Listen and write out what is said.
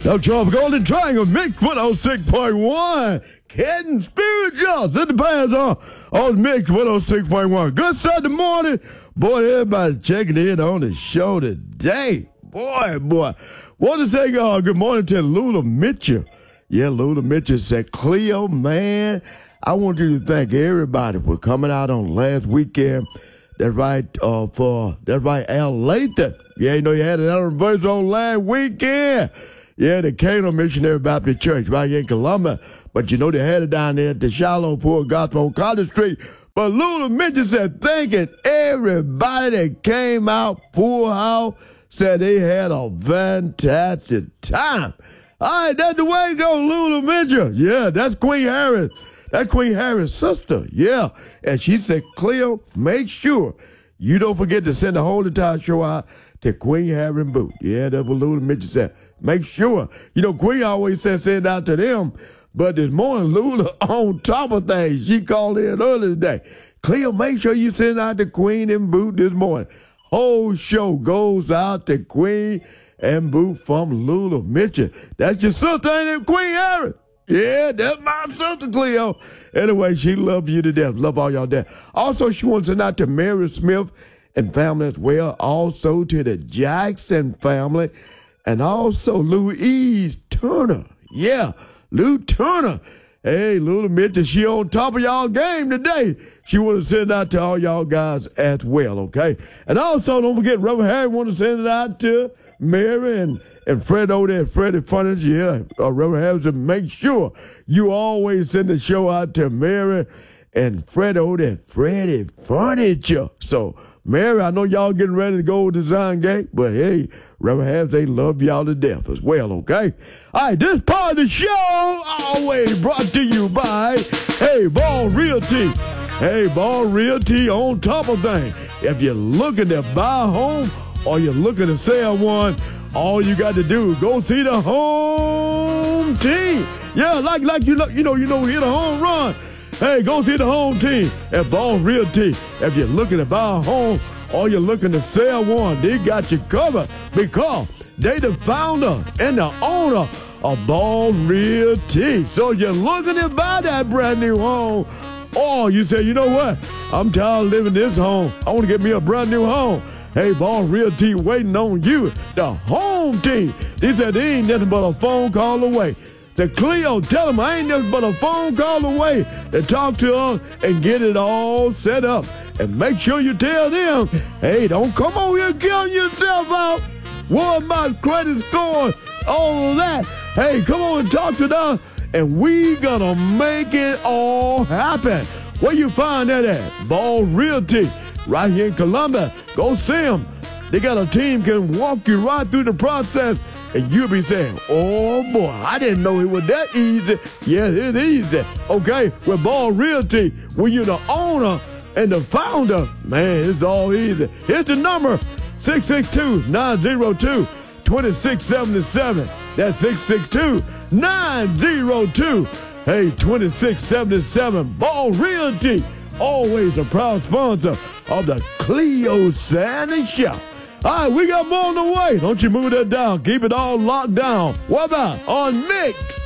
Now, Charles Golden Triangle, Mix 106.1. Getting spiritual in the past on Mix 106.1. Good Sunday morning. Boy, everybody checking in on the show today. Boy. Want to say good morning to Lula Mitchell. Yeah, Lula Mitchell said, Cleo, man, I want you to thank everybody for coming out on last weekend. That's right, Al Lathan. Yeah, you know you had an anniversary on last weekend. Yeah, the Cana Missionary Baptist Church right here in Columbia. But you know they had it down there at the Shiloh Poor Gospel on College Street. But Lula Mitchell said, thanking everybody that came out, full house, said they had a fantastic time. All right, that's the way it goes, Lula Mitchell. Yeah, that's Queen Harris. That's Queen Harris' sister. Yeah. And she said, Cleo, make sure you don't forget to send the whole entire show out to Queen Harris and Boot. Yeah, that's what Lula Mitchell said. Make sure. You know, Queen always said send out to them. But this morning, Lula on top of things. She called in earlier today. Cleo, make sure you send out to Queen and Boot this morning. Whole show goes out to Queen and Boot from Lula Mitchell. That's your sister, ain't it, Queen Harris? Yeah, that's my sister, Cleo. Anyway, she loves you to death. Love all y'all death. Also, she wants to send out to Mary Smith and family as well. Also to the Jackson family. And also Louise Turner. Yeah, Lou Turner. Hey, Lula Mitchell, she on top of y'all game today. She want to send it out to all y'all guys as well, okay? And also, don't forget, Reverend Harry want to send it out to Mary and Fred over there at Freddie Furniture. Yeah, Reverend Harry said, make sure you always send the show out to Mary and Fred over there at Freddie Furniture. So, Mary, I know y'all getting ready to go to Zion Gate, but hey, Reverend Harris, they love y'all to death as well, okay? All right, this part of the show always brought to you by Hey Ball Realty. Hey Ball Realty on top of things. If you're looking to buy a home or you're looking to sell one, all you got to do is go see the home team. Yeah, like you know, hit a home run. Hey, go see the home team at Ball Realty. If you're looking to buy a home or you're looking to sell one, they got you covered because they the founder and the owner of Ball Realty. So you're looking to buy that brand new home, or you say, you know what? I'm tired of living this home. I want to get me a brand new home. Hey, Ball Realty waiting on you. The home team. They said they ain't nothing but a phone call away. To Cleo, tell them I ain't nothing but a phone call away to talk to them and get it all set up. And make sure you tell them, hey, don't come over here killing yourself out. Worry about credit score, all of that. Hey, come on and talk to them, and we gonna make it all happen. Where you find that at? Ball Realty, right here in Columbia. Go see them. They got a team can walk you right through the process. And you'll be saying, oh, boy, I didn't know it was that easy. Yes, it's easy. Okay, with Ball Realty, when you're the owner and the founder, man, it's all easy. Here's the number, 662-902-2677. That's 662-902. Hey, 2677. Ball Realty, always a proud sponsor of the Cleo Santa Show. All right, we got more on the way. Don't you move that down. Keep it all locked down. What about on Mix